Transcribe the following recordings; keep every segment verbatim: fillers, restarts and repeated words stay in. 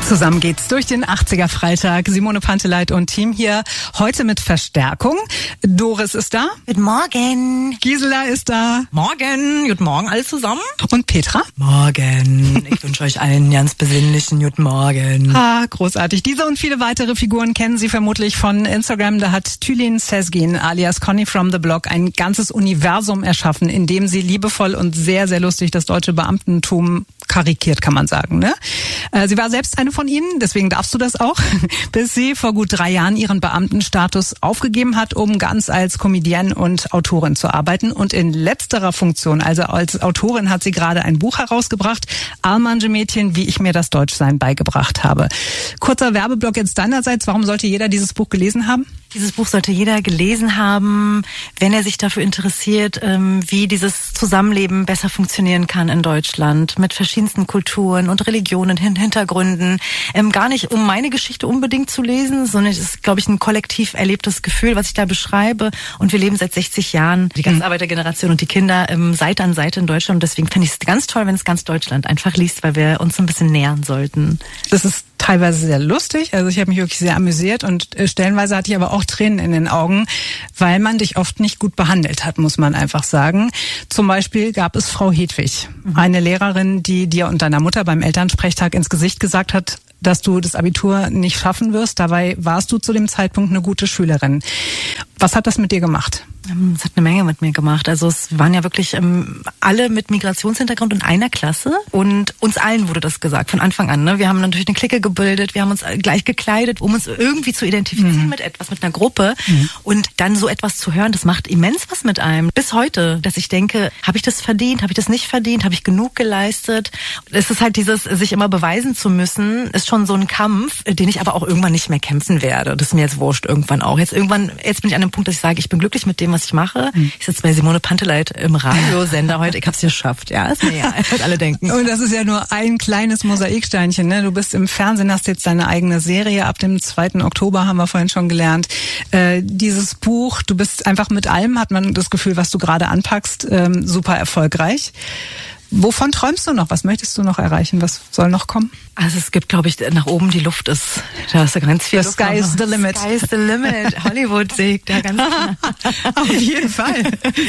Zusammen geht's durch den achtziger Freitag. Simone Panteleit und Team hier. Heute mit Verstärkung. Doris ist da. Guten Morgen. Gisela ist da. Morgen. Guten Morgen, alle zusammen. Und Petra. Morgen. Ich wünsche euch allen einen ganz besinnlichen guten Morgen. Ah, großartig. Diese und viele weitere Figuren kennen Sie vermutlich von Instagram. Da hat Tülin Sezgin alias Conny from the Block ein ganzes Universum erschaffen, in dem sie liebevoll und sehr, sehr lustig das deutsche Beamtentum karikiert, kann man sagen. Ne? Sie war selbst eine von ihnen, deswegen darfst du das auch, bis sie vor gut drei Jahren ihren Beamtenstatus aufgegeben hat, um ganz als Comedienne und Autorin zu arbeiten. Und in letzterer Funktion, also als Autorin, hat sie gerade ein Buch herausgebracht, Almanje-Mädchen, wie ich mir das Deutschsein beigebracht habe. Kurzer Werbeblock jetzt deinerseits, warum sollte jeder dieses Buch gelesen haben? Dieses Buch sollte jeder gelesen haben, wenn er sich dafür interessiert, wie dieses Zusammenleben besser funktionieren kann in Deutschland, mit verschiedensten Kulturen und Religionen, Hintergründen. Gar nicht, um meine Geschichte unbedingt zu lesen, sondern es ist, glaube ich, ein kollektiv erlebtes Gefühl, was ich da beschreibe. Und wir leben seit sechzig Jahren, die ganze Arbeitergeneration und die Kinder, Seite an Seite in Deutschland. Und deswegen finde ich es ganz toll, wenn es ganz Deutschland einfach liest, weil wir uns ein bisschen nähern sollten. Das ist teilweise sehr lustig, also ich habe mich wirklich sehr amüsiert und äh, stellenweise hatte ich aber auch Tränen in den Augen, weil man dich oft nicht gut behandelt hat, muss man einfach sagen. Zum Beispiel gab es Frau Hedwig, mhm. eine Lehrerin, die dir und deiner Mutter beim Elternsprechtag ins Gesicht gesagt hat, dass du das Abitur nicht schaffen wirst. Dabei warst du zu dem Zeitpunkt eine gute Schülerin. Was hat das mit dir gemacht? Es hat eine Menge mit mir gemacht. Also es waren ja wirklich ähm, alle mit Migrationshintergrund in einer Klasse und uns allen wurde das gesagt von Anfang an. Ne? Wir haben natürlich eine Clique gebildet, wir haben uns gleich gekleidet, um uns irgendwie zu identifizieren mhm. mit etwas, mit einer Gruppe. Mhm. Und dann so etwas zu hören, das macht immens was mit einem. Bis heute, dass ich denke, habe ich das verdient, habe ich das nicht verdient, habe ich genug geleistet? Es ist halt dieses, sich immer beweisen zu müssen, ist schon so ein Kampf, den ich aber auch irgendwann nicht mehr kämpfen werde. Das ist mir jetzt wurscht irgendwann auch. Jetzt irgendwann, jetzt bin ich an dem Punkt, dass ich sage, ich bin glücklich mit dem, was ich mache. Mhm. Ich sitze bei Simone Panteleit im Radiosender heute. Ich habe es geschafft. Ja, ist mir ja, was alle denken. Und das ist ja nur ein kleines Mosaiksteinchen. Ne? Du bist im Fernsehen, hast jetzt deine eigene Serie. Ab dem zweiten Oktober haben wir vorhin schon gelernt. Äh, dieses Buch, du bist einfach mit allem, hat man das Gefühl, was du gerade anpackst, ähm, super erfolgreich. Wovon träumst du noch? Was möchtest du noch erreichen? Was soll noch kommen? Also es gibt, glaube ich, nach oben die Luft ist, da ist ja ganz viel. The sky is the limit. Sky is the limit. Hollywood sägt da ganz. Auf jeden Fall.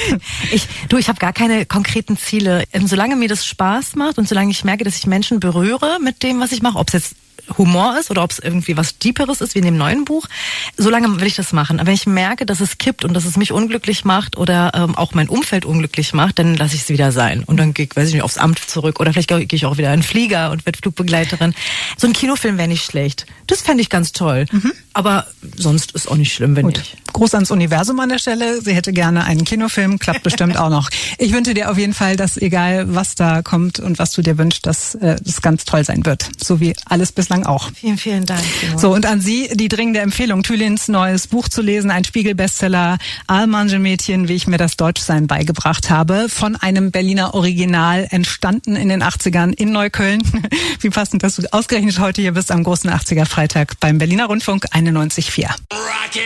Ich, du, ich habe gar keine konkreten Ziele. Solange mir das Spaß macht und solange ich merke, dass ich Menschen berühre mit dem, was ich mache, ob es jetzt Humor ist oder ob es irgendwie was Deeperes ist, wie in dem neuen Buch, solange will ich das machen. Aber wenn ich merke, dass es kippt und dass es mich unglücklich macht oder ähm, auch mein Umfeld unglücklich macht, dann lasse ich es wieder sein. Und dann gehe ich, weiß ich nicht, aufs Amt zurück oder vielleicht gehe ich auch wieder in den Flieger und werde Flugbegleiterin. So ein Kinofilm wäre nicht schlecht. Das fände ich ganz toll. Mhm. Aber sonst ist auch nicht schlimm, wenn Gut. ich... Gruß ans Universum an der Stelle. Sie hätte gerne einen Kinofilm, klappt bestimmt auch noch. Ich wünsche dir auf jeden Fall, dass egal was da kommt und was du dir wünschst, dass äh, das ganz toll sein wird. So wie alles bislang auch. Vielen, vielen Dank. Simone. So, und an Sie die dringende Empfehlung, Tülins neues Buch zu lesen, ein Spiegel-Bestseller, Almanje-Mädchen, wie ich mir das Deutschsein beigebracht habe, von einem Berliner Original, entstanden in den achtzigern in Neukölln. Wie passend, dass du ausgerechnet heute hier bist am großen achtziger Freitag beim Berliner Rundfunk einundneunzig Komma vier.